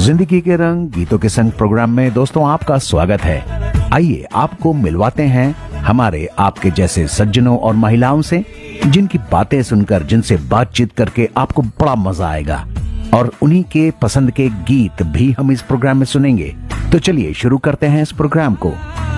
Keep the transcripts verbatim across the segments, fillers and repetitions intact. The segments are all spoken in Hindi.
जिंदगी के रंग गीतों के संग प्रोग्राम में दोस्तों आपका स्वागत है। आइए आपको मिलवाते हैं हमारे आपके जैसे सज्जनों और महिलाओं से, जिनकी बातें सुनकर, जिनसे बातचीत करके आपको बड़ा मजा आएगा और उन्हीं के पसंद के गीत भी हम इस प्रोग्राम में सुनेंगे। तो चलिए शुरू करते हैं इस प्रोग्राम को।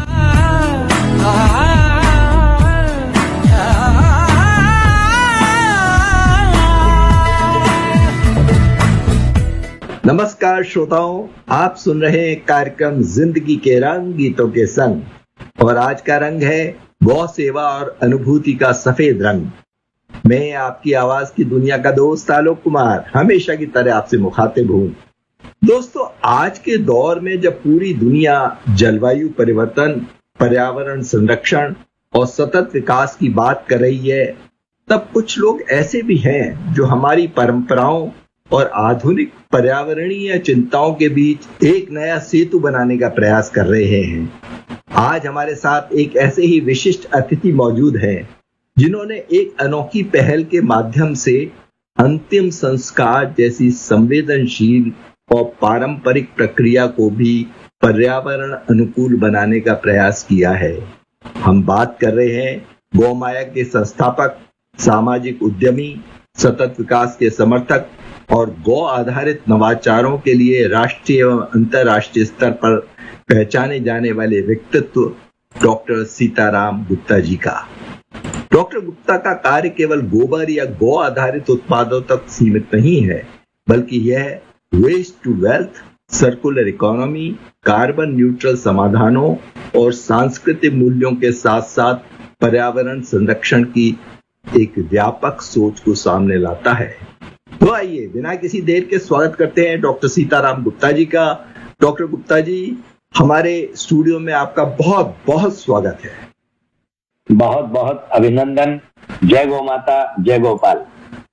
नमस्कार श्रोताओं, आप सुन रहे हैं कार्यक्रम जिंदगी के रंग गीतों के संग और आज का रंग है गौ सेवा और अनुभूति का सफेद रंग। मैं आपकी आवाज की दुनिया का दोस्त आलोक कुमार हमेशा की तरह आपसे मुखातिब हूं। दोस्तों, आज के दौर में जब पूरी दुनिया जलवायु परिवर्तन, पर्यावरण संरक्षण और सतत विकास की बात कर रही है, तब कुछ लोग ऐसे भी हैं जो हमारी परंपराओं और आधुनिक पर्यावरणीय चिंताओं के बीच एक नया सेतु बनाने का प्रयास कर रहे हैं। आज हमारे साथ एक ऐसे ही विशिष्ट अतिथि मौजूद हैं जिन्होंने एक अनोखी पहल के माध्यम से अंतिम संस्कार जैसी संवेदनशील और पारंपरिक प्रक्रिया को भी पर्यावरण अनुकूल बनाने का प्रयास किया है। हम बात कर रहे हैं गौमाया के संस्थापक, सामाजिक उद्यमी, सतत विकास के समर्थक और गौ आधारित नवाचारों के लिए राष्ट्रीय एवं अंतर्राष्ट्रीय स्तर पर पहचाने जाने वाले व्यक्तित्व डॉक्टर सीताराम गुप्ता जी का। डॉक्टर गुप्ता का कार्य केवल गोबर या गौ आधारित उत्पादों तक सीमित नहीं है, बल्कि यह waste to wealth, circular economy, carbon neutral समाधानों और सांस्कृतिक मूल्यों के साथ साथ पर्यावरण संरक्षण की एक व्यापक सोच को सामने लाता है। तो आइए बिना किसी देर के स्वागत करते हैं डॉक्टर सीताराम गुप्ता जी का। डॉक्टर गुप्ता जी, हमारे स्टूडियो में आपका बहुत बहुत स्वागत है। बहुत बहुत अभिनंदन। जय गौ माता, जय गोपाल।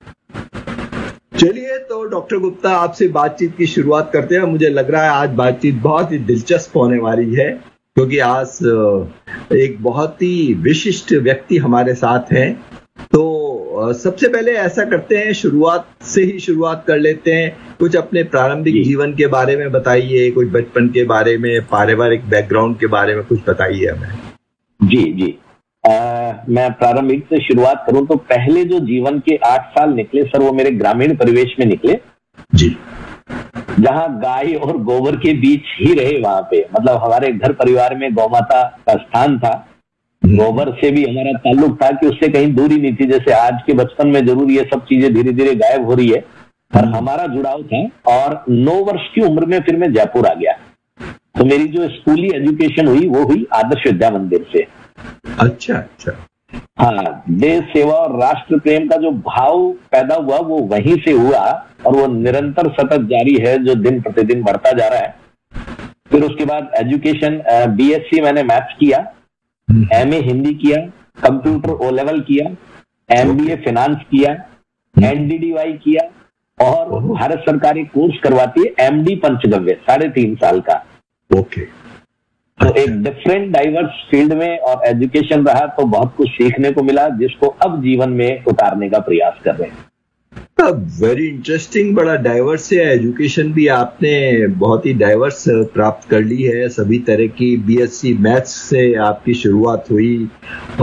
चलिए तो डॉक्टर गुप्ता, आपसे बातचीत की शुरुआत करते हैं। मुझे लग रहा है आज बातचीत बहुत ही दिलचस्प होने वाली है, क्योंकि आज एक बहुत ही विशिष्ट व्यक्ति हमारे साथ हैं। तो सबसे पहले ऐसा करते हैं, शुरुआत से ही शुरुआत कर लेते हैं। कुछ अपने प्रारंभिक जीवन के बारे में बताइए, कुछ बचपन के बारे में, पारिवारिक बैकग्राउंड के बारे में कुछ बताइए हमें। जी जी आ, मैं प्रारंभिक से शुरुआत करूं तो पहले जो जीवन के आठ साल निकले सर, वो मेरे ग्रामीण परिवेश में निकले जी, जहां गाय और गोबर के बीच ही रहे। वहां पे मतलब हमारे घर परिवार में गौ माता का स्थान था। गोबर से भी हमारा ताल्लुक था कि उससे कहीं दूरी नहीं थी। जैसे आज के बचपन में जरूर ये सब चीजें धीरे धीरे गायब हो रही है, पर हमारा जुड़ाव था। और नौ वर्ष की उम्र में फिर मैं जयपुर आ गया। तो मेरी जो स्कूली एजुकेशन हुई वो हुई आदर्श विद्या मंदिर से। अच्छा अच्छा। हाँ, देश सेवा और राष्ट्र प्रेम का जो भाव पैदा हुआ वो वहीं से हुआ और वो निरंतर सतत जारी है, जो दिन प्रतिदिन बढ़ता जा रहा है। फिर उसके बाद एजुकेशन, बीएससी मैंने मैथ्स किया, एमए हिंदी किया, कंप्यूटर ओ लेवल किया, एमबीए फाइनेंस किया, एनडीडीवाई किया और भारत सरकार एक कोर्स करवाती है एमडी पंचगव्य, साढ़े तीन साल का। ओके। तो एक डिफरेंट डाइवर्स फील्ड में और एजुकेशन रहा, तो बहुत कुछ सीखने को मिला, जिसको अब जीवन में उतारने का प्रयास कर रहे हैं। वेरी इंटरेस्टिंग, बड़ा डाइवर्स है। एजुकेशन भी आपने बहुत ही डाइवर्स प्राप्त कर ली है। सभी तरह की बीएससी मैथ्स से आपकी शुरुआत हुई